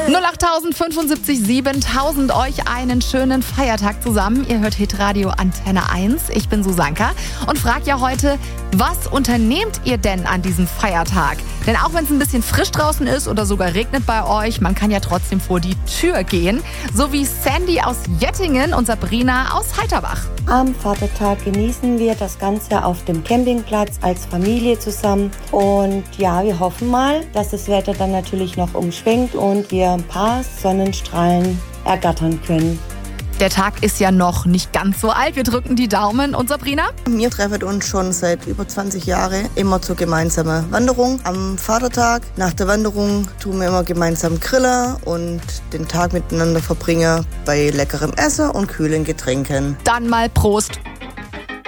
08075 7000 euch einen schönen Feiertag zusammen. Ihr hört Hitradio Antenne 1. Ich bin Susanka und frage ja heute, was unternehmt ihr denn an diesem Feiertag? Denn auch wenn es ein bisschen frisch draußen ist oder sogar regnet bei euch, man kann ja trotzdem vor die Tür gehen. So wie Sandy aus Jettingen und Sabrina aus Heiterbach. Am Vatertag genießen wir das Ganze auf dem Campingplatz als Familie zusammen. Und ja, wir hoffen mal, dass das Wetter dann natürlich noch umschwenkt und wir ein paar Sonnenstrahlen ergattern können. Der Tag ist ja noch nicht ganz so alt. Wir drücken die Daumen. Und Sabrina? Wir treffen uns schon seit über 20 Jahren immer zur gemeinsamen Wanderung. Am Vatertag, nach der Wanderung, tun wir immer gemeinsam grillen und den Tag miteinander verbringen bei leckerem Essen und kühlen Getränken. Dann mal Prost.